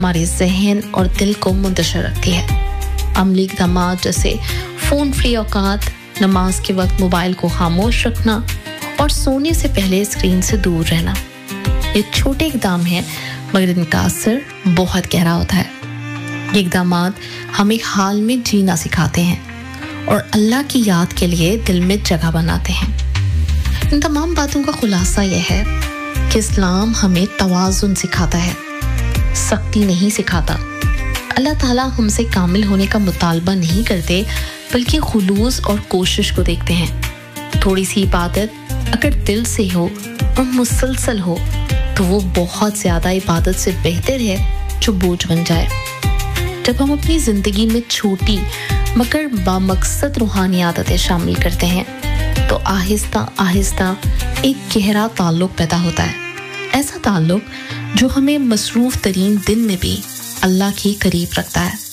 हमारे जहन और दिल को मुंतशिर रखती है। अमली इक़दामात जैसे फ़ोन फ्री औकात, नमाज के वक्त मोबाइल को खामोश रखना और सोने से पहले स्क्रीन से दूर रहना, ये छोटे इक़दाम हैं मगर इनका असर बहुत गहरा होता है। ये इक़दामात हमें हाल में जीना सिखाते हैं और अल्लाह की याद के लिए दिल में जगह बनाते हैं। इन तमाम बातों का खुलासा यह है कि इस्लाम हमें तवाज़ुन सिखाता है, सख्ती नहीं सिखाता। अल्लाह ताला हमसे कामिल होने का मुतालबा नहीं करते बल्कि खुलूस और कोशिश को देखते हैं। थोड़ी सी इबादत अगर दिल से हो और मुसलसल हो तो वो बहुत ज़्यादा इबादत से बेहतर है जो बोझ बन जाए। जब हम अपनी ज़िंदगी में छोटी मगर बामकसद रूहानी आदतें शामिल करते हैं तो आहिस्ता आहिस्ता एक गहरा ताल्लुक़ पैदा होता है, ऐसा ताल्लुक़ जो हमें मसरूफ़ तरीन दिन में भी अल्लाह के करीब रखता है।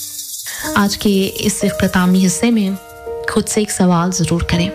आज के इस इख्तितामी हिस्से में खुद से एक सवाल ज़रूर करें,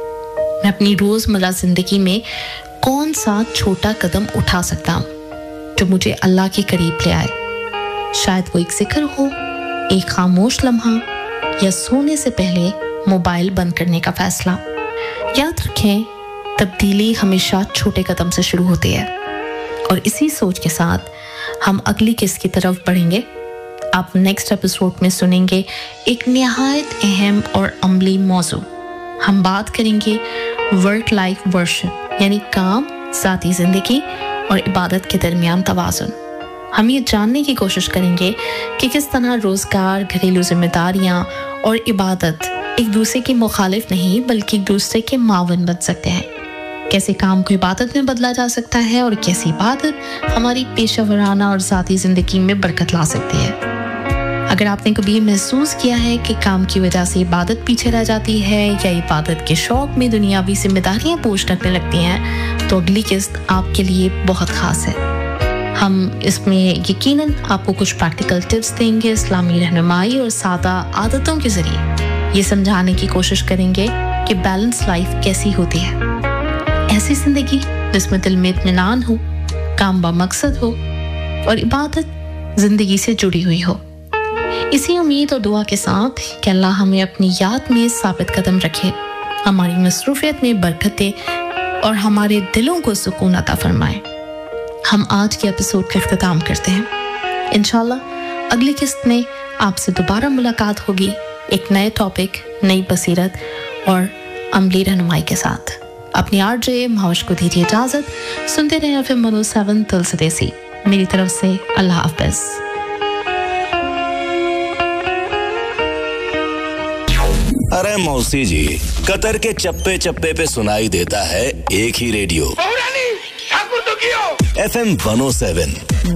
मैं अपनी रोज़मर्रा ज़िंदगी में कौन सा छोटा कदम उठा सकता हूँ जो मुझे अल्लाह के करीब ले आए। शायद वो एक ज़िक्र हो, एक खामोश लम्हा या सोने से पहले मोबाइल बंद करने का फ़ैसला। याद रखें, तब्दीली हमेशा छोटे कदम से शुरू होती है। और इसी सोच के साथ हम अगली किस्त की तरफ बढ़ेंगे। आप नेक्स्ट एपिसोड में सुनेंगे एक निहायत अहम और अमली मौजू। हम बात करेंगे वर्क लाइफ वर्शिप, यानी काम, ज़ाती ज़िंदगी और इबादत के दरमियान तवाज़ुन। हम ये जानने की कोशिश करेंगे कि किस तरह रोज़गार, घरेलू जिम्मेदारियाँ और इबादत एक दूसरे के मुखालिफ नहीं बल्कि एक दूसरे के मावन बन सकते हैं। कैसे काम को इबादत में बदला जा सकता है और कैसी इबादत हमारी पेशेवराना और ज़ाती ज़िंदगी में बरकत ला सकती है। अगर आपने कभी महसूस किया है कि काम की वजह से इबादत पीछे रह जाती है या इबादत के शौक़ में दुनियावी जिम्मेदारियाँ बोझ लगने लगती हैं तो अगली किस्त आपके लिए बहुत ख़ास है। हम इसमें यकीनन आपको कुछ प्रैक्टिकल टिप्स देंगे, इस्लामी रहनुमाई और सादा आदतों के ज़रिए ये समझाने की कोशिश करेंगे कि बैलेंस लाइफ कैसी होती है। ऐसी ज़िंदगी जिसमें दिल में इत्मीनान हो, काम बामकसद हो और इबादत ज़िंदगी से जुड़ी हुई हो। इसी उम्मीद और दुआ के साथ कि अल्लाह हमें अपनी याद में साबित कदम रखे, हमारी मसरूफियत में बरकत दे और हमारे दिलों को सुकून अता फरमाए। हम आज के एपिसोड का इख्तिताम करते हैं। इंशाल्लाह अगली किस्त में आपसे दोबारा मुलाकात होगी एक नए टॉपिक, नई बसीरत और अमली रहनुमाई के साथ। अपनी आरजे महावश को दीजिए इजाज़त। सुनते रहें FM 107 दिल से देसी। मेरी तरफ से अल्लाह हाफ़िज़। अरे मौसी जी, कतर के चप्पे चप्पे पे सुनाई देता है एक ही रेडियो, FM 107।